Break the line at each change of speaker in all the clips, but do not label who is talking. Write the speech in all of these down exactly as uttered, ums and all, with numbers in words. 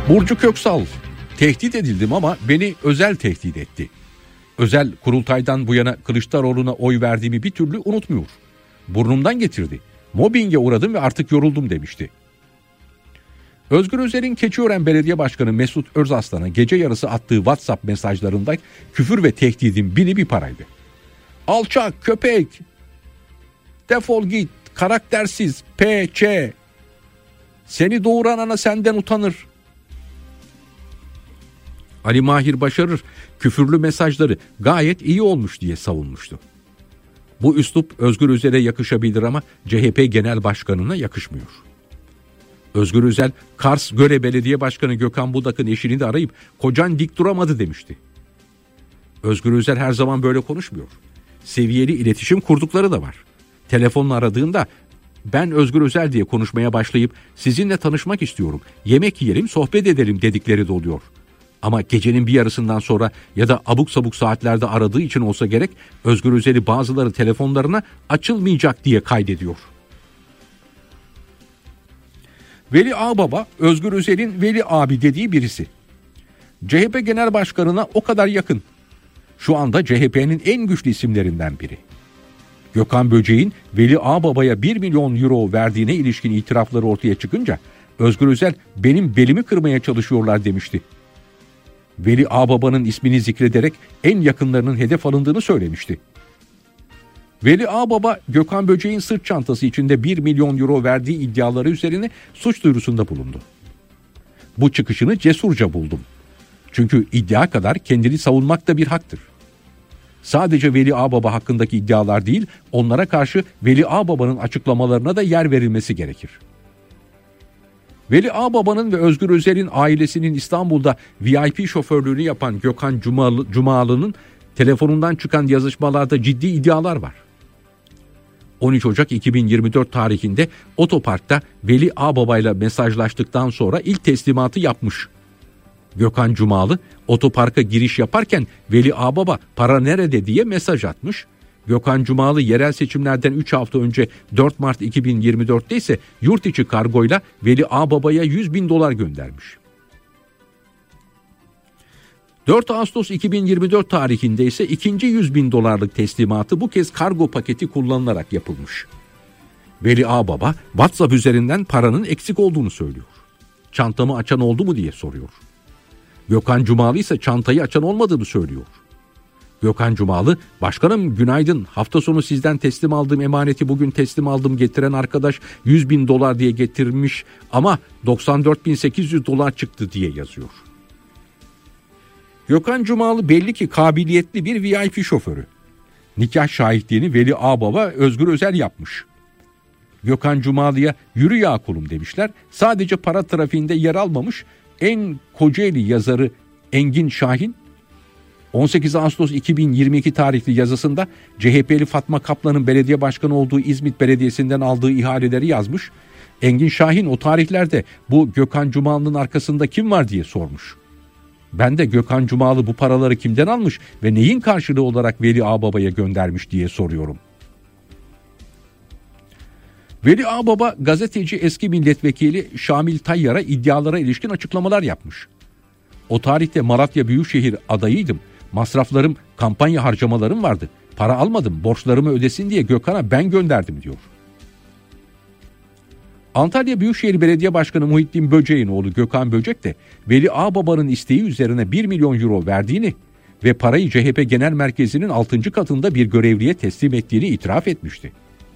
Burcu Köksal, tehdit edildim ama beni Özel tehdit etti. Özel kurultaydan bu yana Kılıçdaroğlu'na oy verdiğimi bir türlü unutmuyor. Burnumdan getirdi. Mobbinge uğradım ve artık yoruldum demişti. Özgür Özel'in Keçiören Belediye Başkanı Mesut Özaslan'a gece yarısı attığı WhatsApp mesajlarında küfür ve tehdidin bini bir paraydı. Alçak, köpek, defol git, karaktersiz, P-Ç, seni doğuran ana senden utanır. Ali Mahir Başarır küfürlü mesajları gayet iyi olmuş diye savunmuştu. Bu üslup Özgür Özel'e yakışabilir ama C H P Genel Başkanı'na yakışmıyor. Özgür Özel, Kars Göre Belediye Başkanı Gökhan Budak'ın eşini de arayıp kocan dik duramadı demişti. Özgür Özel her zaman böyle konuşmuyor. Seviyeli iletişim kurdukları da var. Telefonla aradığında ben Özgür Özel diye konuşmaya başlayıp sizinle tanışmak istiyorum, yemek yiyelim, sohbet edelim dedikleri de oluyor. Ama gecenin bir yarısından sonra ya da abuk sabuk saatlerde aradığı için olsa gerek Özgür Özel'i bazıları telefonlarına açılmayacak diye kaydediyor. Veli Ağbaba, Özgür Özel'in Veli abi dediği birisi. C H P Genel Başkanı'na o kadar yakın. Şu anda C H P'nin en güçlü isimlerinden biri. Gökhan Böcek'in Veli Ağbaba'ya bir milyon euro verdiğine ilişkin itirafları ortaya çıkınca Özgür Özel benim belimi kırmaya çalışıyorlar demişti. Veli Ağbaba'nın ismini zikrederek en yakınlarının hedef alındığını söylemişti. Veli Ağbaba, Gökhan Böcek'in sırt çantası içinde bir milyon euro verdiği iddiaları üzerine suç duyurusunda bulundu. Bu çıkışını cesurca buldum. Çünkü iddia kadar kendini savunmak da bir haktır. Sadece Veli Ağbaba hakkındaki iddialar değil, onlara karşı Veli Ağbaba'nın açıklamalarına da yer verilmesi gerekir. Veli Ağbaba'nın ve Özgür Özel'in ailesinin İstanbul'da V I P şoförlüğünü yapan Gökhan Cumalı, Cumalı'nın telefonundan çıkan yazışmalarda ciddi iddialar var. on üç Ocak iki bin yirmi dört tarihinde otoparkta Veli Ağbaba ile mesajlaştıktan sonra ilk teslimatı yapmış. Gökhan Cumalı otoparka giriş yaparken Veli Ağbaba para nerede diye mesaj atmış. Gökhan Cumalı yerel seçimlerden üç hafta önce dört Mart iki bin yirmi dörtte ise yurt içi kargoyla Veli Ağbaba'ya yüz bin dolar göndermiş. dört Ağustos iki bin yirmi dört tarihinde ise ikinci yüz bin dolarlık teslimatı bu kez kargo paketi kullanılarak yapılmış. Veli Ağbaba WhatsApp üzerinden paranın eksik olduğunu söylüyor. Çantamı açan oldu mu diye soruyor. Gökhan Cumalı ise çantayı açan olmadığını söylüyor. Gökhan Cumalı, başkanım günaydın, hafta sonu sizden teslim aldığım emaneti bugün teslim aldım, getiren arkadaş yüz bin dolar diye getirmiş ama doksan dört bin sekiz yüz dolar çıktı diye yazıyor. Gökhan Cumalı belli ki kabiliyetli bir V I P şoförü. Nikah şahitliğini Veli Ağbaba Özgür Özel yapmış. Gökhan Cumalı'ya yürü ya kulum demişler. Sadece para trafiğinde yer almamış en Kocaeli yazarı Engin Şahin on sekiz Ağustos iki bin yirmi iki tarihli yazısında C H P'li Fatma Kaplan'ın belediye başkanı olduğu İzmit Belediyesi'nden aldığı ihaleleri yazmış. Engin Şahin o tarihlerde bu Gökhan Cumalı'nın arkasında kim var diye sormuş. Ben de Gökhan Cumalı bu paraları kimden almış ve neyin karşılığı olarak Veli Ağbaba'ya göndermiş diye soruyorum. Veli Ağbaba gazeteci eski milletvekili Şamil Tayyar'a iddialara ilişkin açıklamalar yapmış. O tarihte Malatya Büyükşehir adayıydım. Masraflarım, kampanya harcamalarım vardı. Para almadım, borçlarımı ödesin diye Gökhan'a ben gönderdim diyor. Antalya Büyükşehir Belediye Başkanı Muhittin Böcek'in oğlu Gökhan Böcek de Veli Ağbaba'nın isteği üzerine bir milyon euro verdiğini ve parayı C H P Genel Merkezi'nin altıncı katında bir görevliye teslim ettiğini itiraf etmişti.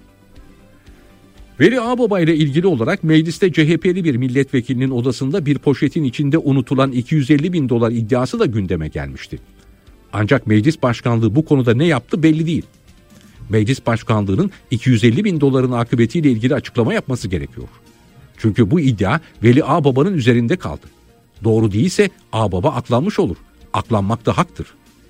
Veli Ağbaba ile ilgili olarak mecliste C H P'li bir milletvekilinin odasında bir poşetin içinde unutulan iki yüz elli bin dolar iddiası da gündeme gelmişti. Ancak meclis başkanlığı bu konuda ne yaptı belli değil. Meclis başkanlığının iki yüz elli bin doların akıbetiyle ilgili açıklama yapması gerekiyor. Çünkü bu iddia Veli Ağbaba'nın üzerinde kaldı. Doğru değilse Ağbaba aklanmış olur. Aklanmak da haktır.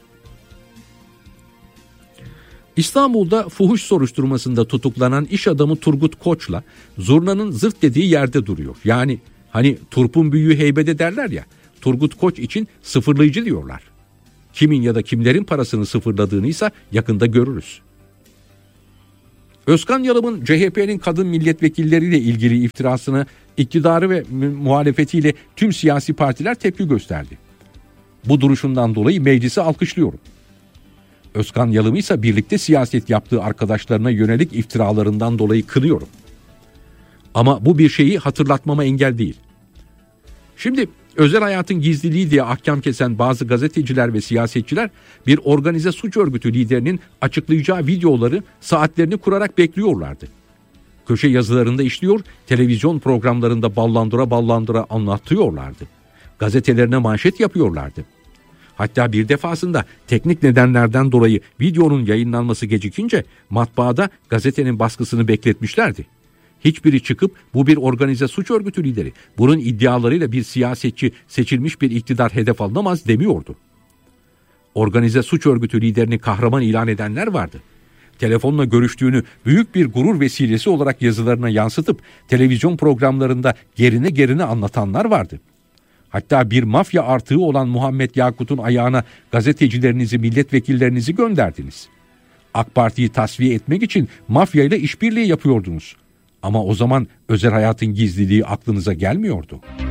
İstanbul'da fuhuş soruşturmasında tutuklanan iş adamı Turgut Koç'la zurnanın zırt dediği yerde duruyor. Yani hani turpun büyüğü heybede derler ya, Turgut Koç için sıfırlayıcı diyorlar. Kimin ya da kimlerin parasını sıfırladığını ise yakında görürüz. Özkan Yalım'ın C H P'nin kadın milletvekilleriyle ilgili iftirasını iktidarı ve muhalefetiyle tüm siyasi partiler tepki gösterdi. Bu duruşundan dolayı meclisi alkışlıyorum. Özkan Yalım'ı ise birlikte siyaset yaptığı arkadaşlarına yönelik iftiralarından dolayı kınıyorum. Ama bu bir şeyi hatırlatmama engel değil. Şimdi özel hayatın gizliliği diye ahkam kesen bazı gazeteciler ve siyasetçiler bir organize suç örgütü liderinin açıklayacağı videoları saatlerini kurarak bekliyorlardı. Köşe yazılarında işliyor, televizyon programlarında ballandıra ballandıra anlatıyorlardı. Gazetelerine manşet yapıyorlardı. Hatta bir defasında teknik nedenlerden dolayı videonun yayınlanması gecikince matbaada gazetenin baskısını bekletmişlerdi. Hiçbiri çıkıp bu bir organize suç örgütü lideri, bunun iddialarıyla bir siyasetçi seçilmiş bir iktidar hedef alınamaz demiyordu. Organize suç örgütü liderini kahraman ilan edenler vardı. Telefonla görüştüğünü büyük bir gurur vesilesi olarak yazılarına yansıtıp televizyon programlarında gerine gerine anlatanlar vardı. Hatta bir mafya artığı olan Muhammed Yakut'un ayağına gazetecilerinizi, milletvekillerinizi gönderdiniz. AK Parti'yi tasfiye etmek için mafya ile işbirliği yapıyordunuz. Ama o zaman özel hayatın gizliliği aklınıza gelmiyordu.